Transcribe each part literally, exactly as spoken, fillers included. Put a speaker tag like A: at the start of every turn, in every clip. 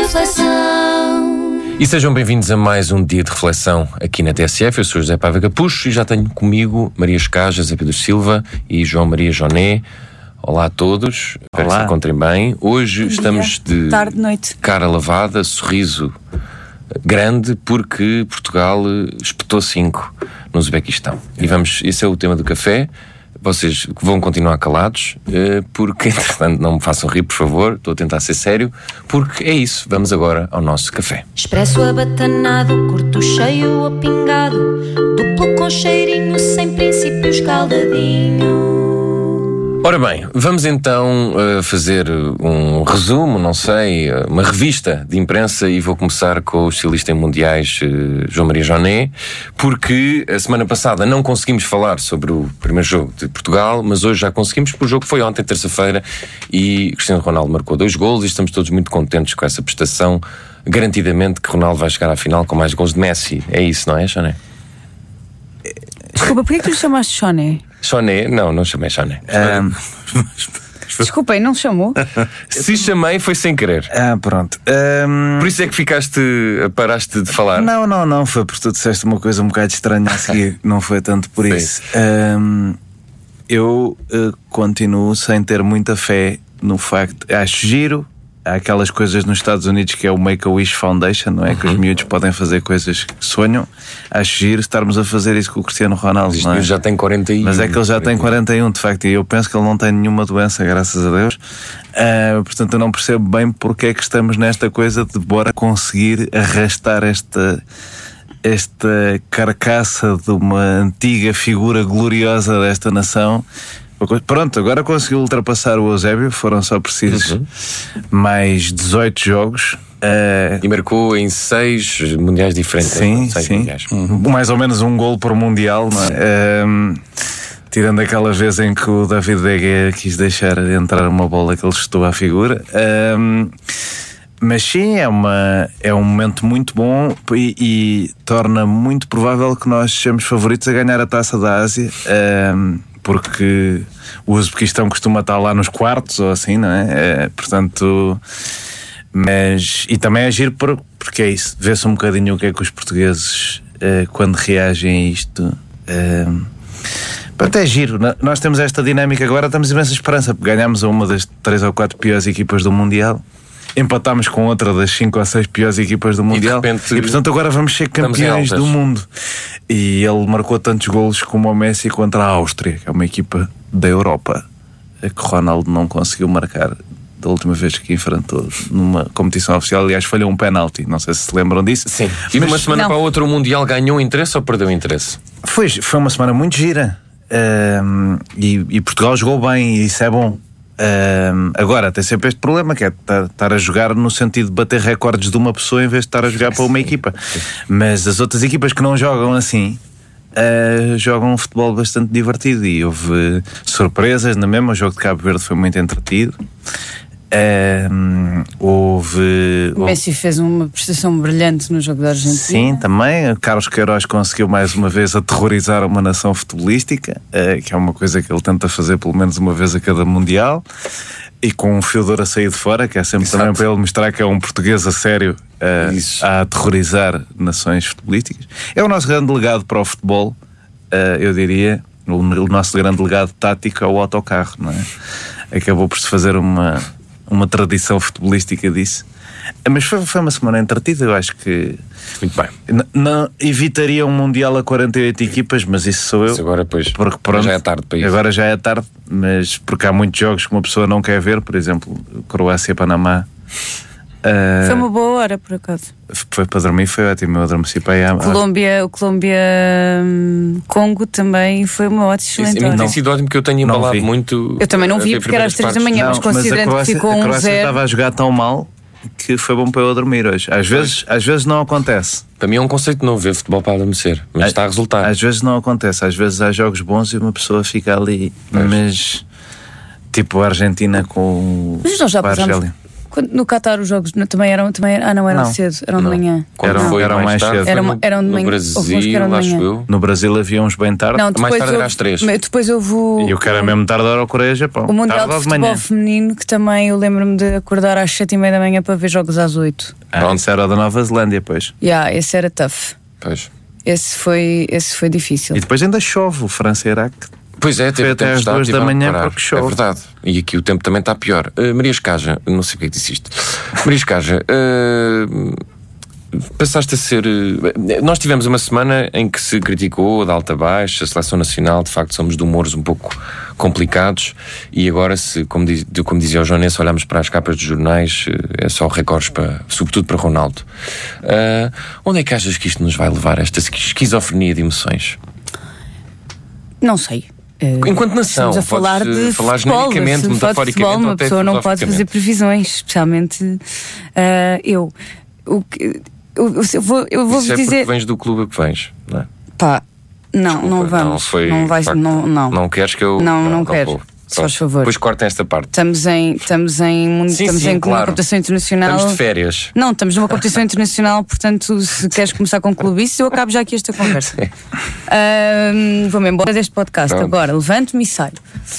A: reflexão.
B: E sejam bem-vindos a mais um dia de reflexão aqui na T S F. Eu sou José Paiva Capucho e já tenho comigo Maria Escaja, Zé Pedro Silva e João Maria Joné. Olá a todos, espero que se encontrem bem. Hoje
C: Bom
B: estamos
C: dia.
B: de
C: Tarde, noite.
B: cara lavada, sorriso grande, porque Portugal espetou cinco no Uzbequistão. E vamos, esse é o tema do café. Vocês vão continuar calados, porque, entretanto, não me façam rir, por favor. Estou a tentar ser sério, porque é isso. Vamos agora ao nosso café.
A: Expresso abatanado, curto cheio ou pingado, duplo com cheirinho, sem princípio escaldadinho.
B: Ora bem, vamos então uh, fazer um resumo, não sei, uma revista de imprensa, e vou começar com os estilistas mundiais uh, João Maria Joné, porque a semana passada não conseguimos falar sobre o primeiro jogo de Portugal, mas hoje já conseguimos, porque o jogo foi ontem, terça-feira, e Cristiano Ronaldo marcou dois golos e estamos todos muito contentes com essa prestação. Garantidamente que Ronaldo vai chegar à final com mais gols de Messi. É isso, não é, Joné?
C: Desculpa, porquê que tu lhe chamaste Joné?
B: Joné? Não, não chamei Joné.
D: Um,
C: Desculpem, não chamou?
B: Se chamei foi sem querer.
D: ah, pronto. Um,
B: Por isso é que ficaste, paraste de falar.
D: não, não, não. Foi porque tu disseste uma coisa um bocado estranha a seguir. Não foi tanto por
B: Sim.
D: isso. Um, eu uh, continuo sem ter muita fé no facto. Acho giro. Há aquelas coisas nos Estados Unidos que é o Make-A-Wish Foundation, não é? Uhum. Que os miúdos podem fazer coisas que sonham. Acho giro estarmos a fazer isso com o Cristiano Ronaldo.
B: Mas
D: não é?
B: já tem quarenta e um.
D: Mas é que ele já tem quarenta e um, de facto, e eu penso que ele não tem nenhuma doença, graças a Deus. Uh, portanto, eu não percebo bem porque é que estamos nesta coisa de bora conseguir arrastar esta, esta carcaça de uma antiga figura gloriosa desta nação. Pronto, agora conseguiu ultrapassar o Eusébio. Foram só precisos uhum. mais dezoito jogos. Uh...
B: E marcou em seis mundiais diferentes.
D: Sim,
B: seis
D: sim.
B: Mundiais.
D: Uhum. Mais ou menos um golo por mundial, não é? Um, tirando aquela vez em que o David De Gea quis deixar entrar uma bola que ele chutou à figura. Um, mas sim, é, uma, é um momento muito bom e, e torna muito provável que nós sejamos favoritos a ganhar a Taça da Ásia. Um, porque o Uzbequistão costuma estar lá nos quartos ou assim, não é? É, portanto, mas e também é agir por, porque é isso, vê-se um bocadinho o que é que os portugueses eh, quando reagem a isto eh, pronto, é giro. Nós temos esta dinâmica agora, temos imensa esperança porque ganhámos a uma das três ou quatro piores equipas do Mundial, empatámos com outra das cinco ou seis piores equipas do Mundial, e, repente, e portanto agora vamos ser campeões do mundo. E ele marcou tantos golos como o Messi contra a Áustria, que é uma equipa da Europa, que Ronaldo não conseguiu marcar da última vez que enfrentou numa competição oficial. Aliás, falhou um penalti, não sei se se lembram disso.
B: Sim. E de uma semana não. para a outra o Mundial ganhou interesse ou perdeu interesse?
D: Foi, foi uma semana muito gira, um, e, e Portugal jogou bem, e isso é bom. Um, agora tem sempre este problema, que é estar a jogar no sentido de bater recordes de uma pessoa em vez de estar a jogar para uma equipa. Mas as outras equipas que não jogam assim uh, jogam um futebol bastante divertido, e houve surpresas na mesma. O jogo de Cabo Verde foi muito entretido. Um, houve,
C: o Messi houve... fez uma prestação brilhante no jogo da Argentina.
D: Sim, também. Carlos Queiroz conseguiu mais uma vez aterrorizar uma nação futebolística, uh, que é uma coisa que ele tenta fazer pelo menos uma vez a cada Mundial, e com um Fiodor a sair de fora, que é sempre Exato. Também para ele mostrar que é um português a sério uh, a aterrorizar nações futebolísticas. É o nosso grande legado para o futebol, uh, eu diria. O, o nosso grande legado tático é o autocarro, não é? Acabou por se fazer uma uma tradição futebolística disso. Mas foi, foi uma semana entretida, eu acho que
B: muito bem.
D: N- não evitaria um Mundial a quarenta e oito equipas, mas isso sou eu.
B: Mas agora, pois,
D: porque, pronto,
B: já é tarde para isso.
D: Agora já é tarde, mas porque há muitos jogos que uma pessoa não quer ver, por exemplo, Croácia-Panamá. Uh,
C: foi uma boa hora, por acaso.
D: Foi para dormir, foi ótimo. Eu adormeci para aí à...
C: Colômbia, o Colômbia-Congo também foi uma ótima excelente hora.
B: Tem sido ótimo, que eu tenho embalado muito.
C: Eu também não vi porque era às três da manhã, mas considerando que ficou um zero. A Croácia
D: estava a jogar tão mal que foi bom para eu dormir hoje. Às vezes, às vezes não acontece.
B: Para mim é um conceito novo ver futebol para adormecer, mas
D: às,
B: está a resultar.
D: Às vezes não acontece, às vezes há jogos bons e uma pessoa fica ali, pois. Mas tipo a Argentina com
C: mas nós já
D: a Argélia.
C: Quando, no Qatar os jogos no, também eram, também, ah não, eram
D: Não.
C: cedo, eram
B: Não.
C: de manhã.
B: Quando
D: Eram-
B: foi
D: eram
B: mais,
D: mais
B: tarde,
D: cedo.
B: foi
C: Eram-
B: no,
C: eram de
B: no
C: manhã. Houve uns que
B: Brasil,
C: eram de
B: acho
C: manhã.
B: eu.
D: No Brasil havia uns bem tarde.
C: Não,
B: Mais
C: depois
B: tarde era
C: houve-
B: às três.
C: mas depois houve o,
D: E o cara mesmo tarde era o Coreia-Japão.
C: o Mundial
D: Tarde
C: de
D: ou
C: Futebol
D: manhã.
C: Feminino, que também eu lembro-me de acordar às sete e meia da manhã para ver jogos às oito.
D: Ah, isso era o da Nova Zelândia, pois.
C: Yeah, esse era tough.
B: Pois.
C: Esse foi, esse foi difícil.
D: E depois ainda chove o França-Iraque.
B: Pois é, teve
D: Foi até às
B: tempestade,
D: duas da
B: tiveram que
D: manhã
B: parar.
D: porque chove.
B: É verdade. E aqui o tempo também está pior. Uh, Maria Escaja, não sei porque é que disse isto. Maria Escaja, uh, passaste a ser. Uh, nós tivemos uma semana em que se criticou de alta a baixo a seleção nacional. De facto, somos de humores um pouco complicados. E agora, se, como, diz, como dizia o João, se olharmos para as capas dos jornais, uh, é só recordes, para, sobretudo para Ronaldo. Uh, onde é que achas que isto nos vai levar, esta esquizofrenia de emoções?
C: Não sei. Uh,
B: Enquanto nação,
C: estamos a falar
B: podes,
C: de
B: falar
C: futebol,
B: genericamente,
C: se falar de
B: metaforicamente,
C: futebol,
B: ou
C: uma
B: até
C: pessoa não pode fazer
B: filosoficamente.
C: previsões, especialmente uh, eu. O que, eu, eu vou, eu vou
B: Isso é
C: dizer.
B: porque vens do clube a que vens, não é?
C: Pá, não,
B: Desculpa,
C: não vamos.
B: Não, foi,
C: não vais,
B: de facto,
C: não, não.
B: não queres que eu.
C: Não, não quero.
B: vou.
C: Se
B: Pronto.
C: faz favor.
B: Depois corta esta parte.
C: Estamos em, estamos em, mundo-
B: Sim,
C: estamos
B: sim,
C: em
B: claro.
C: uma competição internacional.
B: Estamos de férias.
C: Não, estamos numa competição internacional, portanto, se queres começar com clubice, eu acabo já aqui esta conversa. Ahm, Vou-me embora deste podcast
B: Pronto.
C: agora, levanto-me e saio.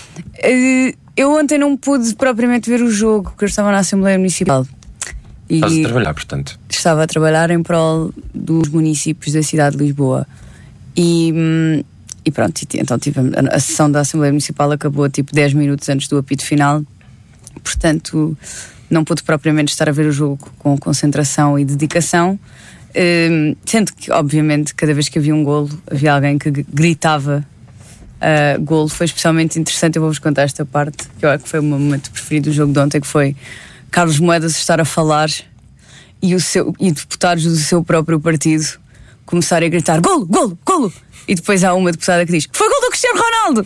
C: Eh, eu ontem não pude propriamente ver o jogo, porque eu estava na Assembleia Municipal. E
B: Estás a trabalhar, portanto.
C: estava a trabalhar em prol dos municípios da cidade de Lisboa. E, hum, e pronto, e, então tivemos, a, a sessão da Assembleia Municipal acabou tipo dez minutos antes do apito final. Portanto, não pude propriamente estar a ver o jogo com concentração e dedicação. Hum, sendo que, obviamente, cada vez que havia um golo, havia alguém que g- gritava uh, golo. Foi especialmente interessante. Eu vou-vos contar esta parte, que eu acho que foi o meu momento preferido do jogo de ontem, que foi Carlos Moedas estar a falar e, o seu, e deputados do seu próprio partido começarem a gritar golo, golo, golo. E depois há uma deputada que diz foi gol do Cristiano Ronaldo.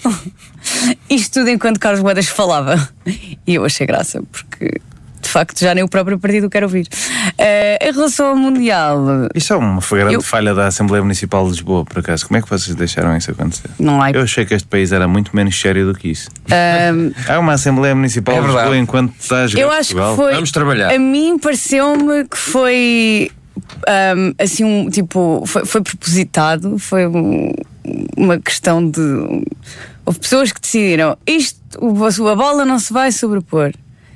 C: Isto tudo enquanto Carlos Moedas falava. E eu achei graça, porque de facto já nem o próprio partido quer ouvir. Uh, em relação ao Mundial,
D: Isso é uma foi grande
C: Eu-
D: falha da Assembleia Municipal de Lisboa, por acaso. Como é que vocês deixaram isso acontecer?
C: não há.
D: Eu achei que este país era muito menos sério do que isso.
C: Um,
D: Há uma Assembleia Municipal
B: É
D: de
B: verdade.
D: Lisboa enquanto está a jogar
C: eu acho
D: Portugal.
C: que foi.
B: Vamos trabalhar.
C: A mim pareceu-me que foi. um, assim, um tipo. Foi, foi propositado, foi um- uma questão de. Houve pessoas que decidiram isto, o- a bola não se vai sobrepor.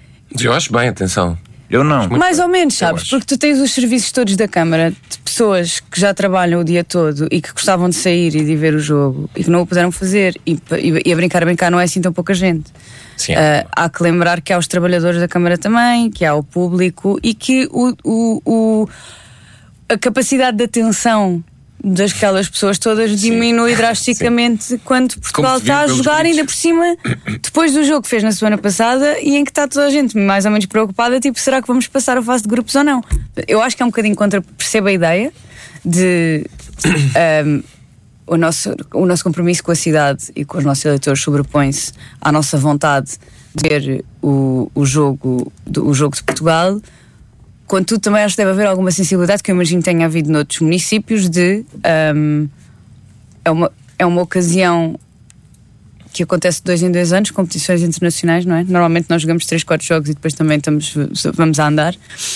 B: Eu acho bem, atenção.
D: Eu não.
B: Muito
C: Mais
B: bem.
C: ou menos,
B: Eu
C: sabes?
B: acho.
C: Porque tu tens os serviços todos da Câmara de pessoas que já trabalham o dia todo e que gostavam de sair e de ver o jogo e que não o puderam fazer. E, pa- e, e a brincar, a brincar, não é assim tão pouca gente.
B: Sim.
C: Ah, há que lembrar que há os trabalhadores da Câmara também, que há o público e que o, o, o- a capacidade de atenção daquelas pessoas todas diminui drasticamente quando Portugal
B: se viu
C: está a
B: pelos
C: jogar,
B: gritos.
C: ainda por cima, depois do jogo que fez na semana passada e em que está toda a gente mais ou menos preocupada, tipo, será que vamos passar a fase de grupos ou não? Eu acho que é um bocadinho contra, percebo a ideia de um, o, nosso, o nosso compromisso com a cidade e com os nossos eleitores sobrepõe-se à nossa vontade de ver o, o, jogo, do- o jogo de Portugal. Contudo, também acho que deve haver alguma sensibilidade que eu imagino que tenha havido noutros municípios de um, é, uma, é uma ocasião que acontece de dois em dois anos, competições internacionais, não é? Normalmente nós jogamos três, quatro jogos e depois também estamos, vamos a andar.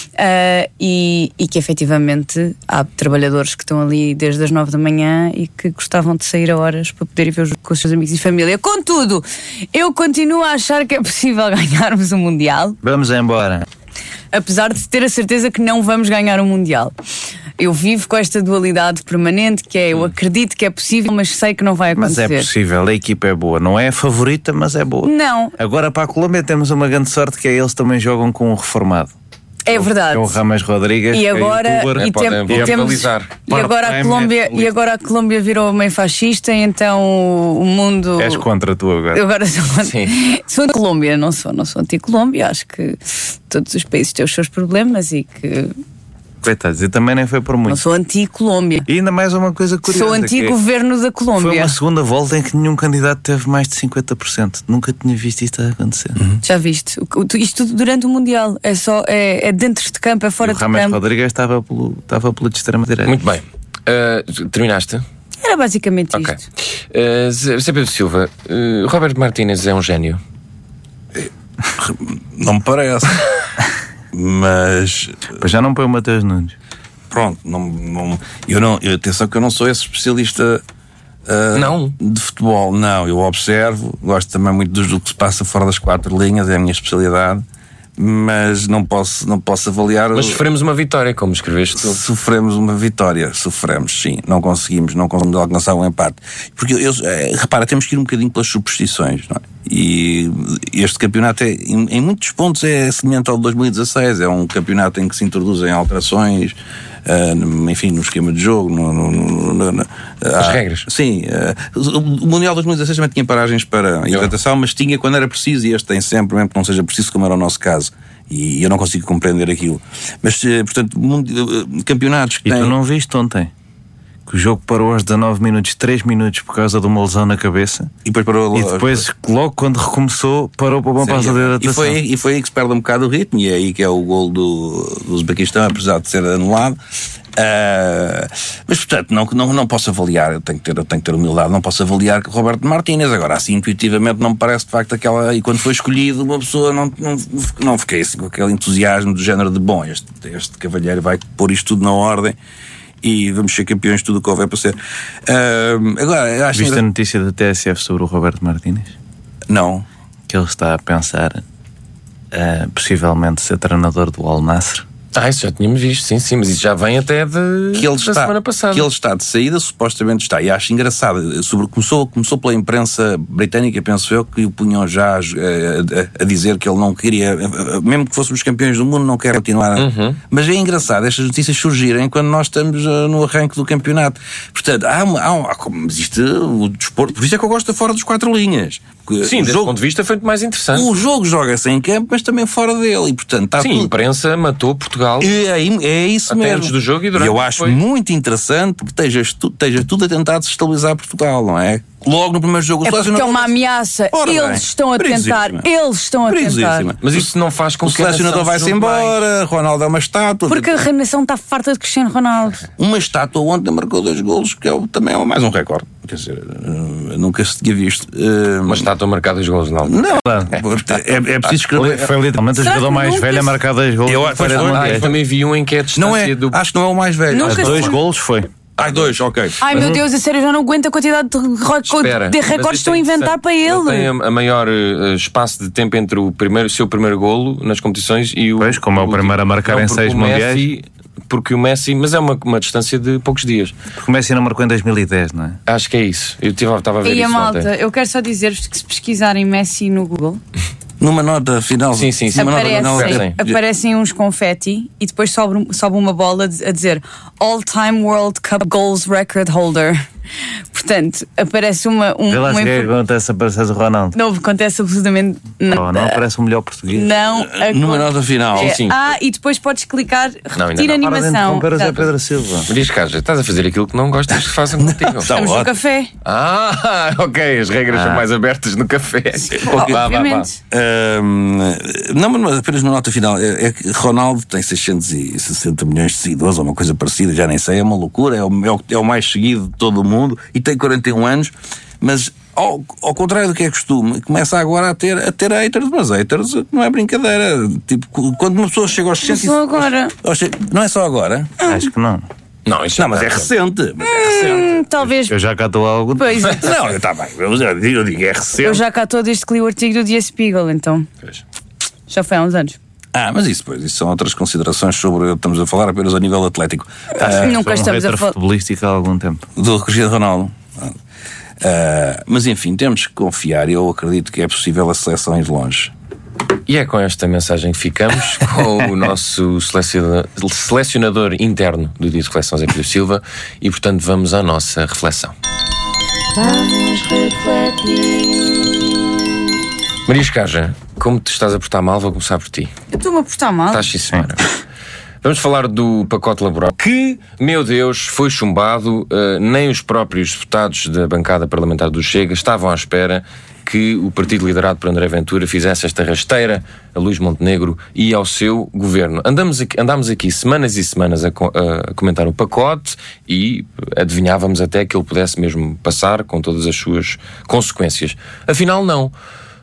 C: Uh, e, e que efetivamente há trabalhadores que estão ali desde as nove da manhã e que gostavam de sair a horas para poder ir ver o jogo com os seus amigos e família. Contudo, eu continuo a achar que é possível ganharmos o Mundial,
D: Vamos embora.
C: apesar de ter a certeza que não vamos ganhar o Mundial. Eu vivo com esta dualidade permanente que é, eu acredito que é possível, mas sei que não vai
D: Mas
C: acontecer.
D: é possível, a equipa é boa. Não é a favorita, mas é boa.
C: Não,
D: Agora para a Colômbia temos uma grande sorte que é eles também jogam com um reformado.
C: é verdade.
D: É o Rames Rodrigues.
C: E
D: que é
C: agora,
D: youtuber.
C: e,
B: podem
C: tem- e
B: vocalizar.
C: temos, e agora a
D: Part-time
C: Colômbia,
D: athlete.
C: e agora a Colômbia virou meio fascista, e então o mundo.
D: És contra tu agora.
C: Eu agora sou,
B: Sim.
C: sou anti-Colômbia, não sou, não sou anti-Colômbia. Acho que todos os países têm os seus problemas e que
D: Coitados, e também nem foi por
C: não
D: muito.
C: sou anti-Colômbia.
D: E ainda mais uma coisa curiosa.
C: Sou
D: que é-
C: anti-governo da
D: Foi
C: Colômbia.
D: uma segunda volta em que nenhum candidato teve mais de cinquenta por cento. Nunca tinha visto isto a acontecer.
C: Já viste? O- o- Isto tudo durante o Mundial. É só é, é dentro de campo, é
D: E
C: fora
D: o
C: de
D: Rames
C: campo.
D: Rodrigues estava pelo, estava pelo de extrema-direita.
B: Muito bem. Uh, terminaste?
C: Era basicamente
B: Ok.
C: isto.
B: Uh, Zé Zé Pedro Silva, uh, Roberto Martínez é um gênio.
E: Não me parece. Mas
D: Pois já não põe o Mateus Nunes.
E: pronto, não, não, eu não, eu, atenção que eu não sou esse especialista uh,
B: Não.
E: de futebol, não, eu observo, gosto também muito do que se passa fora das quatro linhas, é a minha especialidade, mas não posso, não posso avaliar.
B: Mas sofremos uma vitória, como escreveste tu.
E: Sofremos uma vitória, sofremos, sim, não conseguimos, não conseguimos alcançar um empate. Porque eu, é, repara, temos que ir um bocadinho pelas superstições, não é? E este campeonato, é, em, em muitos pontos, é semelhante ao de dois mil e dezasseis, é um campeonato em que se introduzem alterações, uh, enfim, no esquema de jogo, no, no, no, no,
B: As
E: uh,
B: regras.
E: Sim, uh, o Mundial de dois mil e dezasseis também tinha paragens para hidratação, mas tinha quando era preciso, e este tem sempre, mesmo que não seja preciso, como era o nosso caso. E eu não consigo compreender aquilo. Mas, portanto, campeonatos que
D: E
E: têm...
D: tu não viste ontem que o jogo parou aos dezanove minutos, três minutos por causa de uma lesão na cabeça?
E: E depois, parou...
D: E depois, logo quando recomeçou, parou para uma pausa de hidratação.
E: E foi, e foi aí que se perde um bocado o ritmo, e é aí que é o gol do, do Uzbequistão, apesar de ser anulado. Uh, mas, portanto, não, não, não posso avaliar, eu tenho, que ter, eu tenho que ter humildade, não posso avaliar que o Roberto Martínez. Agora, assim, intuitivamente, não me parece de facto aquela. E quando foi escolhido, uma pessoa não, não, não fiquei assim com aquele entusiasmo do género de bom, este, este cavalheiro vai pôr isto tudo na ordem e vamos ser campeões de tudo o que houver para ser. Uh, agora, eu acho
D: Viste
E: que...
D: a notícia da T S F sobre o Roberto Martínez?
E: Não.
D: Que ele está a pensar uh, possivelmente ser treinador do Al Nassr.
B: Ah, isso já tínhamos visto, sim, sim, mas isso já vem até de,
E: que ele
B: da
E: está,
B: semana passada.
E: Que ele está de saída, supostamente está. E acho engraçado, sobre, começou, começou pela imprensa britânica, penso eu, que o punham já a, a, a dizer que ele não queria, mesmo que fôssemos campeões do mundo, não quer continuar.
B: Uhum.
E: Mas é engraçado estas notícias surgirem quando nós estamos uh, no arranque do campeonato. Portanto, há, uma, há, uma, como existe o desporto, por isso é que eu gosto de fora dos quatro linhas.
B: Sim, desse jogo, ponto de vista foi muito mais interessante.
E: O jogo joga-se em campo, mas também fora dele. E, portanto, está
B: Sim,
E: tudo...
B: a imprensa matou Portugal.
E: É, é isso
B: até
E: mesmo.
B: Antes do jogo e durante.
E: E eu acho
B: depois.
E: muito interessante que estejas tu, esteja tudo a tentar desestabilizar Portugal, não é? Logo no primeiro jogo.
C: É porque é uma ameaça.
E: Ora
C: eles
E: bem,
C: estão a tentar. Eles estão a tentar.
B: Mas isso não faz com
E: o
B: que
E: o selecionador vai-se embora,
B: mais.
E: Ronaldo é uma estátua.
C: Porque a reinação está farta de Cristiano Ronaldo.
E: Uma estátua ontem marcou dois golos, que é o, também é mais um recorde. Quer dizer, nunca se tinha visto. Uh,
B: uma estátua marcada dois golos, não.
E: Não, é, é preciso escrever.
D: Foi literalmente o jogador mais velho a marcar dois golos.
E: Eu,
D: foi,
B: ah, eu também vi um em que é a distância
E: não é,
B: do.
E: acho que não é o mais velho.
C: Nunca
D: dois
C: se...
D: golos foi.
E: Ah, dois, ok.
C: Ai meu Deus, a sério, eu já não aguento a quantidade de,
B: Espera,
C: de recordes que estão a inventar para ele.
B: Ele tem a, a maior uh, espaço de tempo entre o, primeiro, o seu primeiro golo nas competições e o.
D: Pois, como é o primeiro a marcar
B: não,
D: em seis mundiais.
B: Messi, porque o Messi, mas é uma, uma distância de poucos dias.
D: Porque o Messi não marcou em dois mil e dez, não é?
B: Acho que é isso. Eu estava a ver
C: E
B: isso
C: a malta,
B: ontem.
C: eu quero só dizer-vos que se pesquisarem Messi no Google,
E: numa nota final,
B: sim, sim, sim.
C: Aparecem,
E: nota final,
B: sim.
C: aparecem uns confeti e depois sobe, sobe uma bola a dizer All-Time World Cup Goals Record Holder. Portanto, aparece uma. Um,
D: Vê lá
C: uma
D: se
C: infor-
D: acontece a aparecer o Ronaldo.
C: Não acontece absolutamente nada.
D: Oh, não aparece o melhor português.
C: Não,
E: numa
C: acon-
E: nota final.
C: É,
B: sim.
C: Ah, e depois podes clicar
B: Não, ainda
C: repetir
B: não.
C: a
D: Para de
C: animação.
D: interromper o Zé
C: Exato.
D: Pedro Silva.
B: Mas diz, Carlos, estás a fazer aquilo que não gostas que façam contigo.
C: Estamos no café.
B: Ah, ok, as regras
D: Ah.
B: são mais abertas no café. Vá, vá, vá.
C: Obviamente.
E: Hum, não, mas apenas uma nota final. É, é que Ronaldo tem seiscentos e sessenta milhões de seguidores, ou uma coisa parecida, já nem sei, é uma loucura. É o, é o, é o mais seguido de todo o mundo e tem quarenta e um anos, mas ao, ao contrário do que é costume, começa agora a ter, a ter haters, mas haters não é brincadeira. Tipo, quando uma pessoa chega aos sessenta.
C: Só agora.
E: aos- Não é só agora?
D: Acho que não.
B: Não, isso
E: Não, mas é recente. Mas é recente.
C: Hum, talvez.
D: Eu já cá estou há algum tempo.
C: Pois,
E: Não, está bem. Eu digo, eu digo é recente.
C: eu já cá estou desde que li o artigo do Die Spiegel, então.
E: Pois.
C: Já foi há uns anos.
E: Ah, mas isso, pois, isso são outras considerações sobre. Estamos a falar apenas a nível atlético. Ah,
C: Nunca
D: Sou um
C: estamos a
D: hater
C: falar.
D: futebolístico há algum tempo.
E: do Cristiano Ronaldo. Ah, mas enfim, temos que confiar e eu acredito que é possível a seleção ir longe.
B: E é com esta mensagem que ficamos com o nosso selecionador, selecionador interno do Dia de Seleção, Zé Pedro Silva, e portanto vamos à nossa reflexão.
A: Vamos refletir.
B: Maria Escaja, como te estás a portar mal, vou começar por ti.
C: Eu estou-me a portar mal.
B: Estás sim, senhora. Vamos falar do pacote laboral que, meu Deus, foi chumbado. Uh, nem os próprios deputados da bancada parlamentar do Chega estavam à espera que o partido liderado por André Ventura fizesse esta rasteira a Luís Montenegro e ao seu governo. Andamos aqui, andámos aqui semanas e semanas a, a comentar o pacote e adivinhávamos até que ele pudesse mesmo passar com todas as suas consequências. Afinal, não.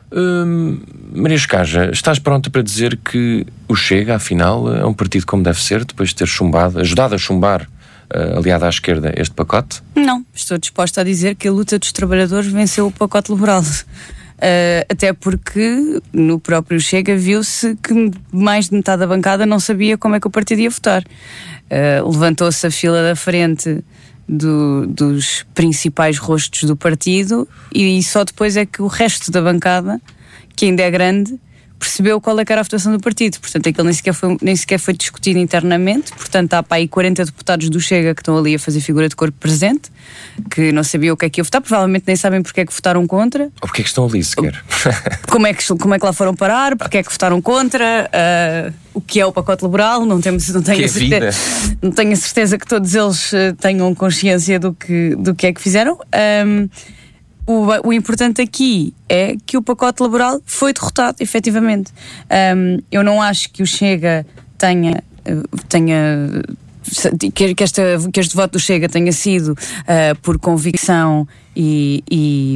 B: Hum, Maria Escaja, estás pronta para dizer que o Chega, afinal, é um partido como deve ser, depois de ter chumbado, ajudado a chumbar, uh, aliado à esquerda, este pacote?
C: Não, estou disposta a dizer que a luta dos trabalhadores venceu o pacote liberal. Uh, até porque no próprio Chega viu-se que mais de metade da bancada não sabia como é que o partido ia votar. Uh, levantou-se a fila da frente do, dos principais rostos do partido e só depois é que o resto da bancada, que ainda é grande, percebeu qual é que era a votação do partido. Portanto, aquilo nem sequer foi, nem sequer foi discutido internamente. Portanto, há para aí quarenta deputados do Chega que estão ali a fazer figura de corpo presente, que não sabiam o que é que ia votar, provavelmente nem sabem porque é que votaram contra.
B: Ou porque é que estão ali sequer?
C: Como é que, como é que lá foram parar, porque é que votaram contra, uh, o que é o pacote liberal, não, temos, não, tenho,
B: que é
C: a certeza, não tenho a certeza que todos eles uh, tenham consciência do que, do que é que fizeram. Um, O, o importante aqui é que o pacote laboral foi derrotado, efetivamente. Um, eu não acho que o Chega tenha, tenha que, que, esta, que este voto do Chega tenha sido uh, por convicção e, e,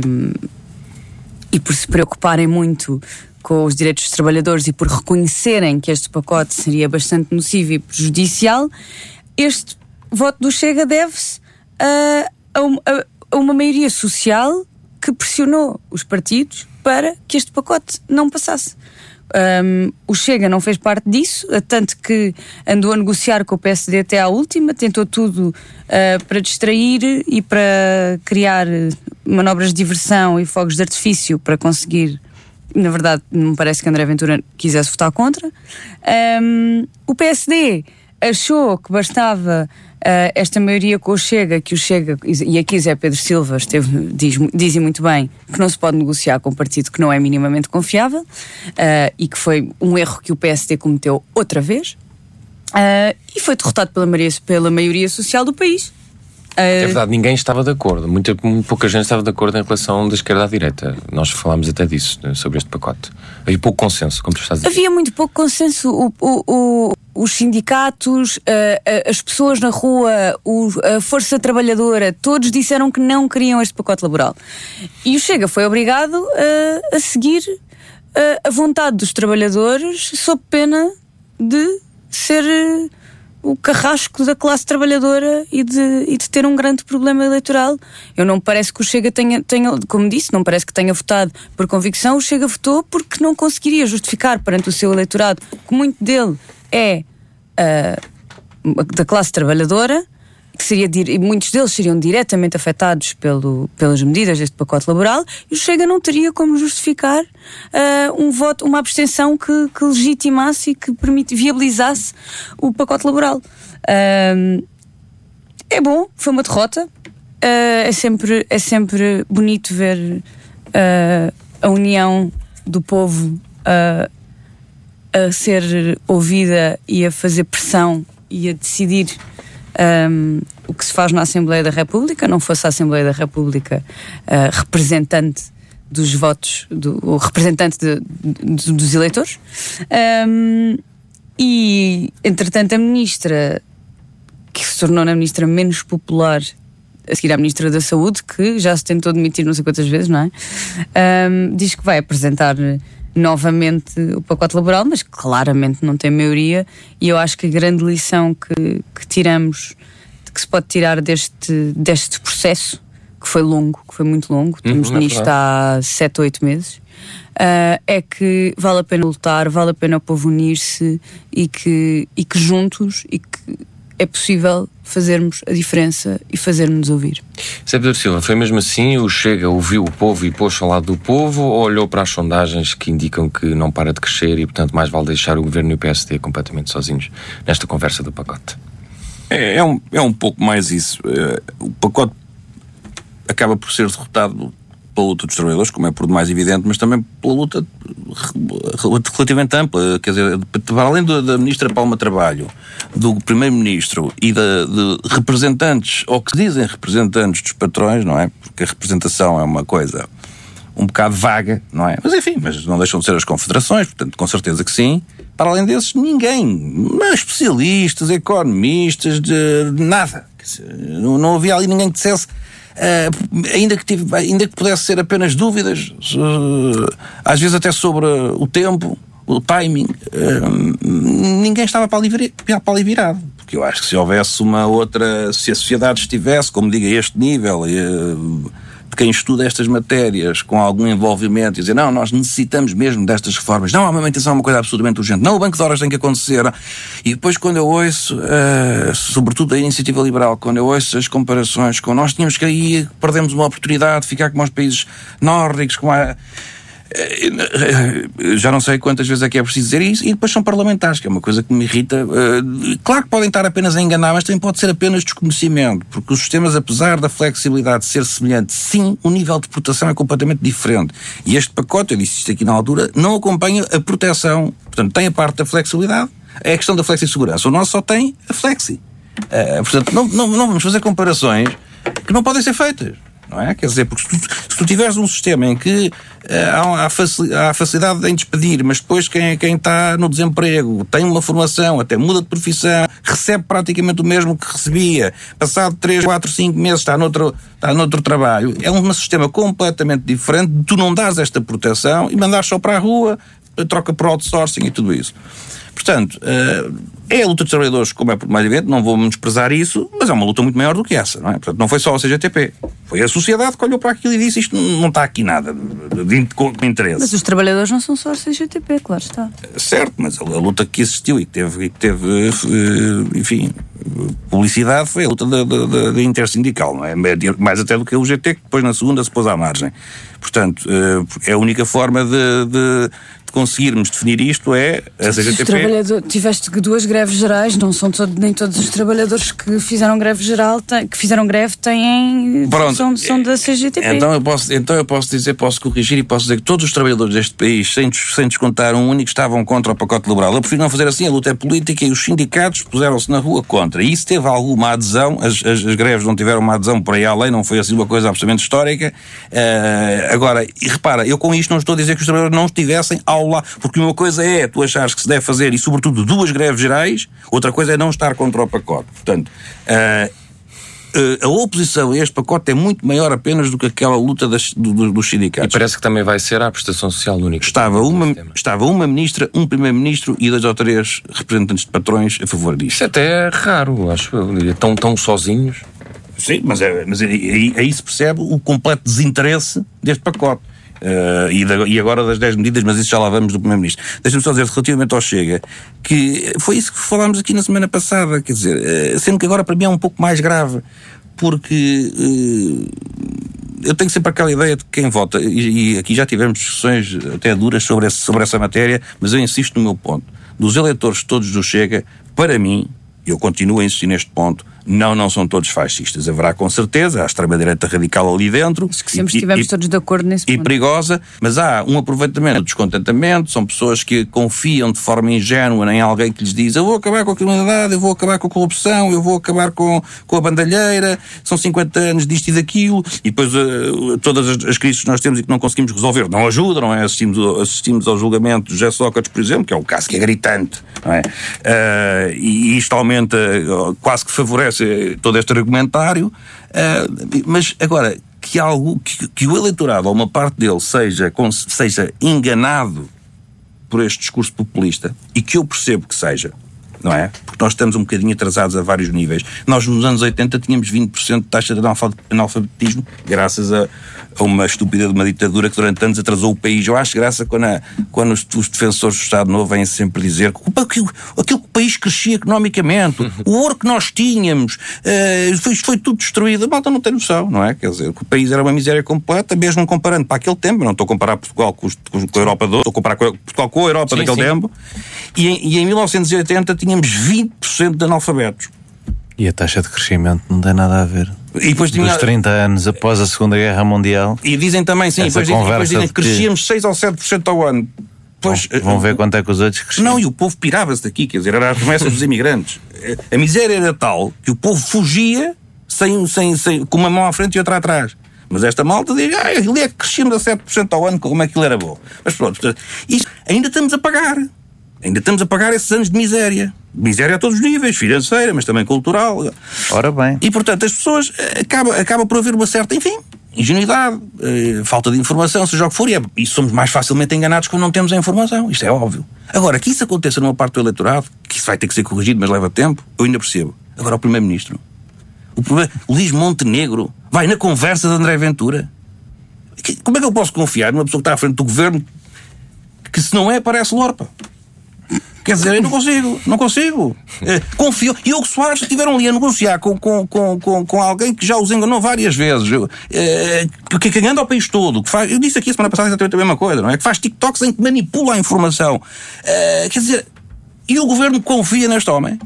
C: e por se preocuparem muito com os direitos dos trabalhadores e por reconhecerem que este pacote seria bastante nocivo e prejudicial. Este voto do Chega deve-se a, a, a uma maioria social que pressionou os partidos para que este pacote não passasse. Um, o Chega não fez parte disso, tanto que andou a negociar com o P S D até à última, tentou tudo uh, para distrair e para criar manobras de diversão e fogos de artifício para conseguir. Na verdade, não me parece que André Ventura quisesse votar contra. Um, o P S D achou que bastava uh, esta maioria com o Chega, que o Chega, e aqui Zé Pedro Silva esteve, diz, diz muito bem que não se pode negociar com um partido que não é minimamente confiável, uh, e que foi um erro que o P S D cometeu outra vez, uh, e foi derrotado pela maioria, pela maioria social do país. Uh,
B: É verdade, ninguém estava de acordo. Muita, muito pouca gente estava de acordo em relação da esquerda à direita. Nós falámos até disso, sobre este pacote. Havia pouco consenso, como tu estás a dizer.
C: Havia muito pouco consenso. O, o, o, os sindicatos, uh, as pessoas na rua, o, a força trabalhadora, todos disseram que não queriam este pacote laboral. E o Chega foi obrigado uh, a seguir uh, a vontade dos trabalhadores, sob pena de ser Uh, o carrasco da classe trabalhadora e de, e de ter um grande problema eleitoral. Eu não me parece que o Chega tenha, tenha, como disse, não parece que tenha votado por convicção. O Chega votou porque não conseguiria justificar perante o seu eleitorado que muito dele é uh, da classe trabalhadora, que seria, e muitos deles seriam diretamente afetados pelo, pelas medidas deste pacote laboral, e o Chega não teria como justificar uh, um voto, uma abstenção que, que legitimasse e que permite, viabilizasse o pacote laboral. Uh, é bom, foi uma derrota. Uh, é, sempre, é sempre bonito ver uh, a união do povo uh, a ser ouvida e a fazer pressão e a decidir Um, o que se faz na Assembleia da República, não fosse a Assembleia da República uh, representante dos votos, do, o representante de, de, dos eleitores. Um, e, entretanto, a ministra, que se tornou a ministra menos popular a seguir à ministra da Saúde, que já se tentou demitir não sei quantas vezes, não é? Um, diz que vai apresentar novamente o pacote laboral, mas claramente não tem maioria, e eu acho que a grande lição que, que tiramos, que se pode tirar deste, deste processo, que foi longo, que foi muito longo, estamos
B: uhum,
C: nisto há sete, oito meses, uh, é que vale a pena lutar, vale a pena o povo unir-se, e que, e que juntos, e que é possível fazermos a diferença e fazermos ouvir.
B: Zé Pedro Silva, foi mesmo assim? O Chega ouviu o povo e pôs-se ao lado do povo, ou olhou para as sondagens que indicam que não para de crescer e, portanto, mais vale deixar o Governo e o P S D completamente sozinhos nesta conversa do pacote?
E: É, é, um, é um pouco mais isso. É, o pacote acaba por ser derrotado pela luta dos trabalhadores, como é por demais evidente, mas também pela luta relativamente ampla. Quer dizer, para além da, da Ministra Palma Trabalho, do Primeiro-Ministro e da, de representantes, ou que dizem representantes dos patrões, não é? Porque a representação é uma coisa um bocado vaga, não é? Mas enfim, mas não deixam de ser as confederações, portanto, com certeza que sim. Para além desses, ninguém. Mas especialistas, economistas, de, de nada. Não, não havia ali ninguém que dissesse, uh, ainda, que tive, ainda que pudesse ser apenas dúvidas, uh, às vezes até sobre o tempo, o timing, uh, ninguém estava para ali, vir, para ali virado. Porque eu acho que se houvesse uma outra, se a sociedade estivesse, como digo, a este nível, uh, de quem estuda estas matérias com algum envolvimento e dizer, não, nós necessitamos mesmo destas reformas, não, a manutenção é uma coisa absolutamente urgente, não, o banco de horas tem que acontecer. E depois quando eu ouço, uh, sobretudo a iniciativa liberal, quando eu ouço as comparações com nós tínhamos que aí, perdemos uma oportunidade de ficar como os países nórdicos, como a... Já não sei quantas vezes é que é preciso dizer isso, e depois são parlamentares, que é uma coisa que me irrita. Claro que podem estar apenas a enganar, mas também pode ser apenas desconhecimento, porque os sistemas, apesar da flexibilidade ser semelhante, sim, o nível de proteção é completamente diferente. E este pacote, eu disse isto aqui na altura, não acompanha a proteção. Portanto, tem a parte da flexibilidade, é a questão da flexi-segurança. O nosso só tem a flexi. Uh, portanto, não, não, não vamos fazer comparações que não podem ser feitas. Não é? Quer dizer, porque se tu, se tu tiveres um sistema em que uh, há, há, há facilidade em despedir, mas depois quem, quem está no desemprego tem uma formação, até muda de profissão, recebe praticamente o mesmo que recebia, passado três, quatro, cinco meses está noutro, está noutro trabalho, é um sistema completamente diferente de tu não dares esta proteção e mandares só para a rua, troca por outsourcing e tudo isso. Portanto, é a luta dos trabalhadores, como é por mais evidente, não vou desprezar isso, mas é uma luta muito maior do que essa, não é? Portanto, não foi só a C G T P, foi a sociedade que olhou para aquilo e disse, isto não está aqui nada de, de, de interesse.
C: Mas os trabalhadores não são só a C G T P, claro está.
E: Certo, mas a, a luta que existiu e que teve, e que teve enfim, publicidade foi a luta da, da, da, da intersindical, não é? Mais até do que a U G T, que depois na segunda se pôs à margem. Portanto, é a única forma de... de conseguirmos definir isto é a C G T P.
C: Tiveste duas greves gerais, não são todo, nem todos os trabalhadores que fizeram greve geral, têm, que fizeram greve têm são, são da C G T P.
E: Então eu posso, então eu posso dizer, posso corrigir e posso dizer que todos os trabalhadores deste país, sem, sem descontar um único, estavam contra o pacote liberal. Eu prefiro não fazer assim, a luta é política e os sindicatos puseram-se na rua contra. E isso teve alguma adesão, as, as, as greves não tiveram uma adesão por aí além, não foi assim uma coisa absolutamente histórica. Uh, agora, e repara, eu com isto não estou a dizer que os trabalhadores não estivessem ao lado, porque uma coisa é tu achares que se deve fazer, e sobretudo duas greves gerais, outra coisa é não estar contra o pacote. Portanto, uh, uh, a oposição a este pacote é muito maior apenas do que aquela luta das, do, dos sindicatos.
B: E parece que também vai ser a prestação social única.
E: Estava uma, estava uma ministra, um primeiro-ministro e dois ou três representantes de patrões a favor disto.
B: Isso até é raro, acho eu. Tão, tão sozinhos.
E: Sim, mas, é, mas aí, aí se percebe o completo desinteresse deste pacote. Uh, e, de, e agora das dez medidas, mas isso já lá vamos do Primeiro-Ministro. Deixa-me só dizer, relativamente ao Chega, que foi isso que falámos aqui na semana passada, quer dizer, uh, sendo que agora para mim é um pouco mais grave, porque uh, eu tenho sempre aquela ideia de quem vota, e, e aqui já tivemos discussões até duras sobre, esse, sobre essa matéria, mas eu insisto no meu ponto. Dos eleitores todos do Chega, para mim, eu continuo a insistir neste ponto, não, não são todos fascistas. Haverá com certeza a extrema-direita radical ali dentro.
C: Acho que sempre e, estivemos e, todos de acordo nesse
E: e
C: ponto.
E: perigosa, mas há um aproveitamento, um descontentamento, são pessoas que confiam de forma ingênua em alguém que lhes diz eu vou acabar com a criminalidade, eu vou acabar com a corrupção, eu vou acabar com, com a bandalheira, são cinquenta anos disto e daquilo, e depois uh, todas as, as crises que nós temos e que não conseguimos resolver não ajudam, não é? Assistimos, assistimos ao julgamento de José Sócrates, por exemplo, que é um caso que é gritante, não é? Uh, e isto aumenta, uh, quase que favorece todo este argumentário, uh, mas agora que, algo, que, que o eleitorado, ou uma parte dele, seja, seja enganado por este discurso populista, e que eu percebo que seja, não é? Porque nós estamos um bocadinho atrasados a vários níveis. Nós nos anos oitenta tínhamos vinte por cento de taxa de analfabetismo, graças a, a uma estúpida de uma ditadura que durante anos atrasou o país. Eu acho graça quando, a, quando os, os defensores do Estado Novo vêm sempre dizer que aquilo, aquilo que o país crescia economicamente, o ouro que nós tínhamos, uh, foi, foi tudo destruído. A malta não tem noção, não é? Quer dizer, que o país era uma miséria completa, mesmo comparando para aquele tempo. Não estou a comparar Portugal com, os, com a Europa de hoje, estou a comparar Portugal com a Europa sim, daquele sim. tempo. E em, e em mil novecentos e oitenta tínhamos vinte por cento de analfabetos.
D: E a taxa de crescimento não tem nada a ver.
E: E depois tinha...
D: Dos trinta anos após a Segunda Guerra Mundial.
E: E dizem também, sim, depois dizem, depois dizem que crescíamos seis ou sete por cento ao ano.
D: Pois, Bom, vão ver quanto é que os outros cresciam.
E: Não, e o povo pirava-se daqui, quer dizer, era as remessas dos imigrantes. A miséria era tal que o povo fugia sem, sem, sem, com uma mão à frente e outra atrás. Mas esta malta diz, ah, ele é que crescíamos a sete por cento ao ano, como é que ele era bom. Mas pronto, isto ainda estamos a pagar. Ainda estamos a pagar esses anos de miséria. Miséria a todos os níveis, financeira, mas também cultural.
D: Ora bem.
E: E, portanto, as pessoas acaba, acaba por haver uma certa, enfim, ingenuidade, eh, falta de informação, seja o que for, e, é, e somos mais facilmente enganados quando não temos a informação. Isto é óbvio. Agora, que isso aconteça numa parte do eleitorado, que isso vai ter que ser corrigido, mas leva tempo, eu ainda percebo. Agora, o Primeiro-Ministro, o primeiro, Luís Montenegro, vai na conversa de André Ventura. Que, como é que eu posso confiar numa pessoa que está à frente do governo que, se não é, parece Lorpa? Quer dizer, eu não consigo, não consigo. É, confio. E Hugo Soares estiveram ali a negociar com, com, com, com, com alguém que já os enganou várias vezes, é, que, que anda ao país todo. Que faz, eu disse aqui a semana passada exatamente a mesma coisa, não é? Que faz TikToks em que manipula a informação. É, quer dizer, e o governo confia neste homem?